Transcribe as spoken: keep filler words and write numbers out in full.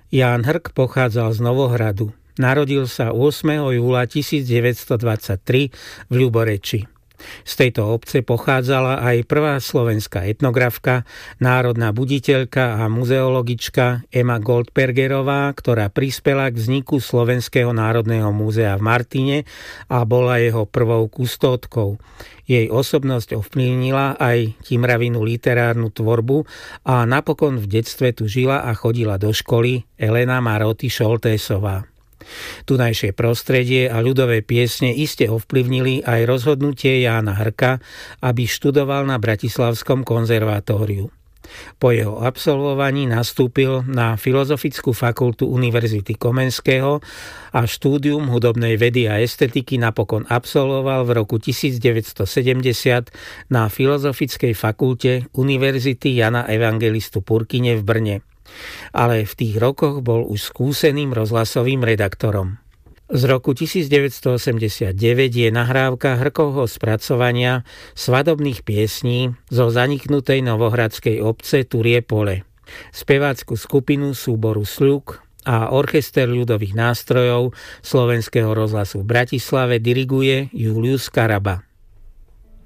Ján Hrk pochádzal z Novohradu. Narodil sa ôsmeho júla tisícdeväťstodvadsaťtri v Ľuboreči. Z tejto obce pochádzala aj prvá slovenská etnografka, národná buditeľka a muzeologička Ema Goldbergerová, ktorá prispela k vzniku Slovenského národného múzea v Martine a bola jeho prvou kustódkou. Jej osobnosť ovplyvnila aj Timravinu literárnu tvorbu a napokon v detstve tu žila a chodila do školy Elena Maroty Šoltésová. Tunajšie prostredie a ľudové piesne iste ovplyvnili aj rozhodnutie Jána Hrka, aby študoval na Bratislavskom konzervatóriu. Po jeho absolvovaní nastúpil na Filozofickú fakultu Univerzity Komenského a štúdium hudobnej vedy a estetiky napokon absolvoval v roku tisícdeväťstosedemdesiat na Filozofickej fakulte Univerzity Jana Evangelistu Purkyne v Brne. Ale v tých rokoch bol už skúseným rozhlasovým redaktorom. Z roku tisícdeväťstoosemdesiatdeväť je nahrávka Hrkovho spracovania svadobných piesní zo zaniknutej novohradskej obce Turie Pole. Spevácku skupinu súboru Sľuk a orchester ľudových nástrojov Slovenského rozhlasu v Bratislave diriguje Julius Karaba.